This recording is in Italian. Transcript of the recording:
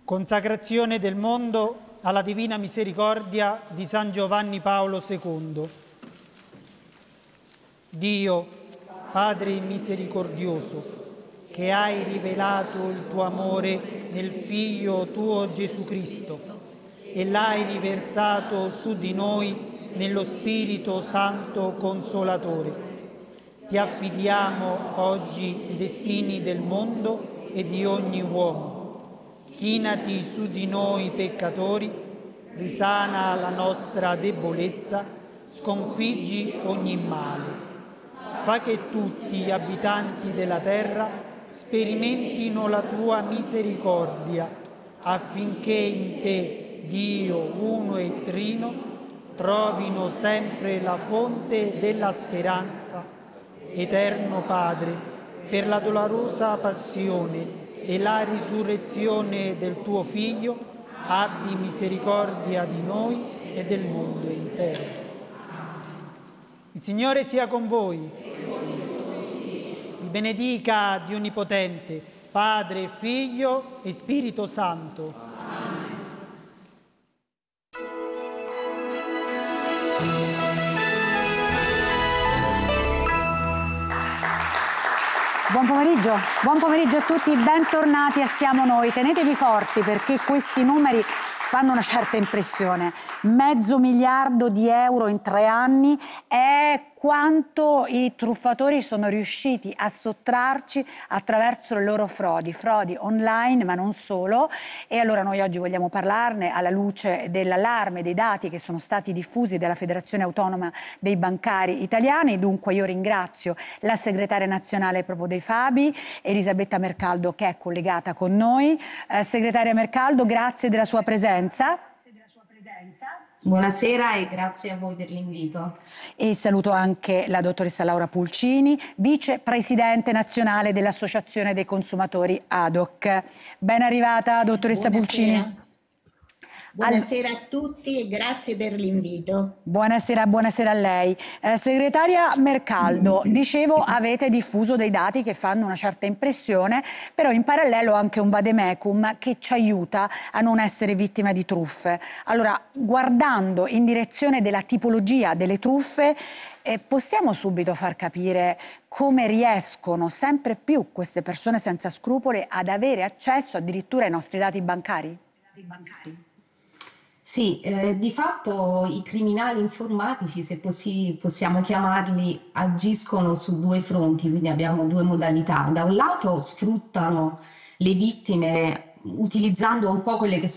Consacrazione del mondo alla Divina Misericordia di San Giovanni Paolo II. Dio, Padre misericordioso, che hai rivelato il tuo amore nel Figlio tuo Gesù Cristo e l'hai riversato su di noi nello Spirito Santo Consolatore, ti affidiamo oggi i destini del mondo e di ogni uomo. Chinati su di noi peccatori, risana la nostra debolezza, sconfiggi ogni male. Fa che tutti gli abitanti della terra sperimentino la tua misericordia, affinché in te, Dio uno e trino, trovino sempre la fonte della speranza. Eterno Padre, per la dolorosa passione e la risurrezione del tuo Figlio, abbi misericordia di noi e del mondo intero. Il Signore sia con voi. Vi benedica Dio Onnipotente, Padre, Figlio e Spirito Santo. Buon pomeriggio a tutti, bentornati a Siamo Noi. Tenetevi forti perché questi numeri fanno una certa impressione. 500 miliardi di euro in 3 anni è quanto i truffatori sono riusciti a sottrarci attraverso le loro frodi online, ma non solo. E allora noi oggi vogliamo parlarne alla luce dell'allarme, dei dati che sono stati diffusi dalla Federazione Autonoma dei Bancari Italiani. Dunque io ringrazio la segretaria nazionale proprio dei Fabi, Elisabetta Mercaldo, che è collegata con noi. Segretaria Mercaldo, grazie della sua presenza. Buonasera e grazie a voi per l'invito. E saluto anche la dottoressa Laura Pulcini, vicepresidente nazionale dell'Associazione dei Consumatori ADOC. Ben arrivata, dottoressa Pulcini. Buonasera a tutti e grazie per l'invito. Buonasera a lei. Segretaria Mercaldo, dicevo avete diffuso dei dati che fanno una certa impressione, però in parallelo anche un vademecum che ci aiuta a non essere vittima di truffe. Allora, guardando in direzione della tipologia delle truffe, possiamo subito far capire come riescono sempre più queste persone senza scrupoli ad avere accesso addirittura ai nostri dati bancari? Sì, di fatto i criminali informatici, se così possiamo chiamarli, agiscono su 2 fronti, quindi abbiamo 2 modalità. Da un lato sfruttano le vittime utilizzando un po' quelle che